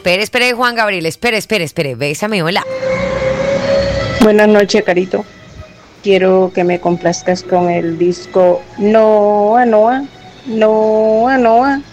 Espere, Juan Gabriel, espere. Bésame, hola. Buenas noches, Carito. Quiero que me complazcas con el disco Noa Noa, Noa Noa,